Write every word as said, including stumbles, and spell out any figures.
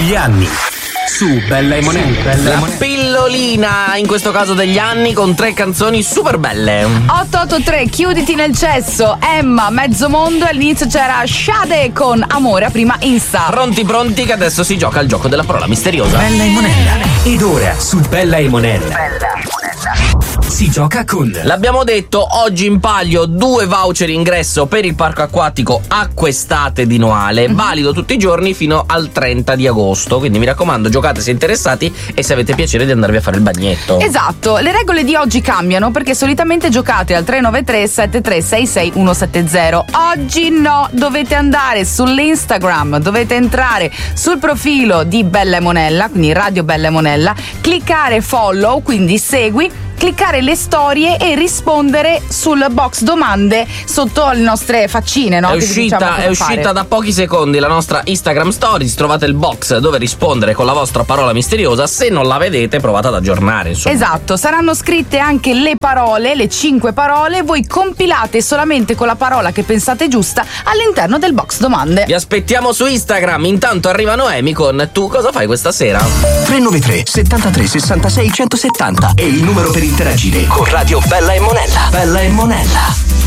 Gli anni su Bella e Monella. La pillolina, in questo caso degli anni, con tre canzoni super belle. otto otto tre, chiuditi nel cesso, Emma, Mezzo Mondo. All'inizio c'era Shade con Amore a prima Insta. Pronti pronti che adesso si gioca al gioco della parola misteriosa. Bella e Monella. Ed ora su Bella e Monella si gioca con. L'abbiamo detto, oggi in palio due voucher ingresso per il parco acquatico Acquestate di Noale, mm-hmm. valido tutti i giorni fino al trenta di agosto. Quindi mi raccomando, giocate se interessati e se avete piacere di andarvi a fare il bagnetto. Esatto, le regole di oggi cambiano perché solitamente giocate al tre nove tre sette tre sei sei uno sette zero. Oggi no, dovete andare sull'Instagram, dovete entrare sul profilo di Bella e Monella, quindi Radio Bella e Monella, cliccare follow, quindi segui, cliccare le storie e rispondere sul box domande sotto le nostre faccine, no? È Che uscita, diciamo è uscita fare. da pochi secondi la nostra Instagram Stories. Trovate il box dove rispondere con la vostra parola misteriosa. Se non la vedete, provate ad aggiornare, insomma. Esatto, saranno scritte anche le parole, le cinque parole. Voi compilate solamente con la parola che pensate giusta all'interno del box domande. Vi aspettiamo su Instagram. Intanto arriva Noemi con Tu cosa fai questa sera? tre nove tre settantatré sessantasei centosettanta è il numero per interagire con Radio Bella e Monella. Bella e Monella.